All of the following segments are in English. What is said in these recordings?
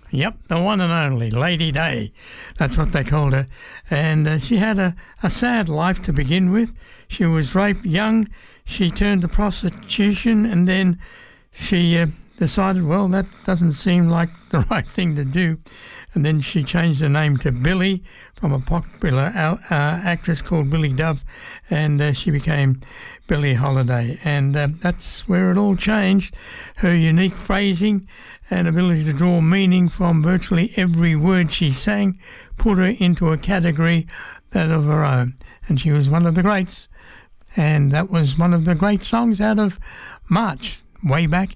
Yep, the one and only Lady Day. That's what they called her. And she had a sad life to begin with. She was raped young. She turned to prostitution, and then she decided, well, that doesn't seem like the right thing to do. And then she changed her name to Billie from a popular actress called Billie Dove, and she became Billie Holiday. And that's where it all changed. Her unique phrasing and ability to draw meaning from virtually every word she sang put her into a category that of her own. And she was one of the greats. And that was one of the great songs out of March, way back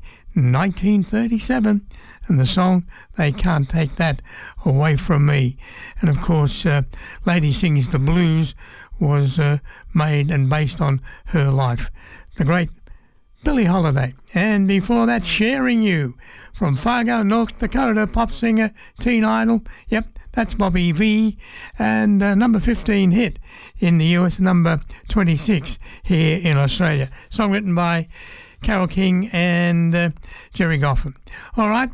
1937. And the song, They Can't Take That Away From Me. And of course, Lady Sings the Blues was made and based on her life. The great Billie Holiday. And before that, Sharing You from Fargo, North Dakota, pop singer, teen idol. Yep, that's Bobby V. And number 15 hit in the US, number 26 here in Australia. Song written by Carole King and Jerry Goffin. All right,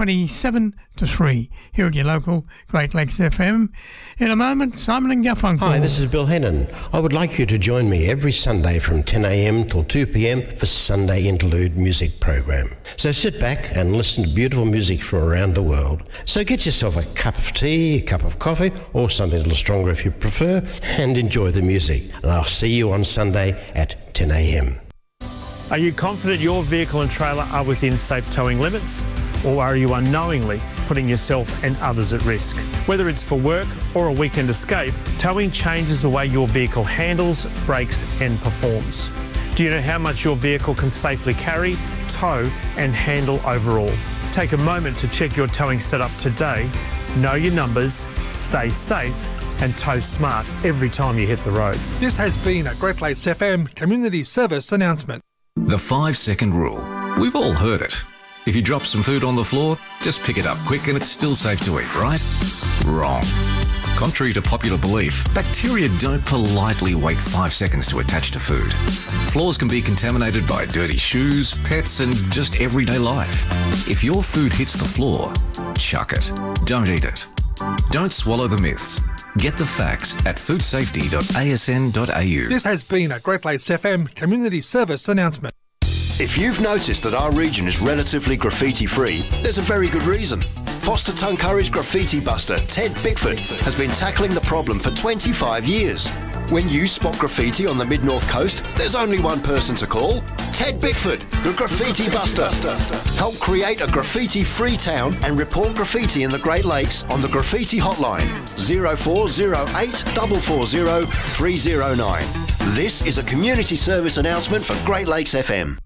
27-3 here at your local Great Lakes FM. In a moment, Simon and Garfunkel. Hi, this is Bill Hennon. I would like you to join me every Sunday from 10 a.m. till 2 p.m. for Sunday Interlude music program. So sit back and listen to beautiful music from around the world. So get yourself a cup of tea, a cup of coffee, or something a little stronger if you prefer, and enjoy the music. And I'll see you on Sunday at 10 a.m. Are you confident your vehicle and trailer are within safe towing limits? Or are you unknowingly putting yourself and others at risk? Whether it's for work or a weekend escape, towing changes the way your vehicle handles, brakes and performs. Do you know how much your vehicle can safely carry, tow and handle overall? Take a moment to check your towing setup today, know your numbers, stay safe and tow smart every time you hit the road. This has been a Great Lakes FM Community Service announcement. The 5-second rule. We've all heard it. If you drop some food on the floor, just pick it up quick and it's still safe to eat, right? Wrong. Contrary to popular belief, bacteria don't politely wait 5 seconds to attach to food. Floors can be contaminated by dirty shoes, pets and just everyday life. If your food hits the floor, chuck it. Don't eat it. Don't swallow the myths. Get the facts at foodsafety.asn.au. This has been a Great Lakes FM Community Service announcement. If you've noticed that our region is relatively graffiti-free, there's a very good reason. Foster Tuncurry's graffiti buster, Ted Bickford, has been tackling the problem for 25 years. When you spot graffiti on the Mid-North Coast, there's only one person to call. Ted Bickford, the Graffiti Buster. Help create a graffiti-free town and report graffiti in the Great Lakes on the Graffiti Hotline 0408 440 309. This is a community service announcement for Great Lakes FM.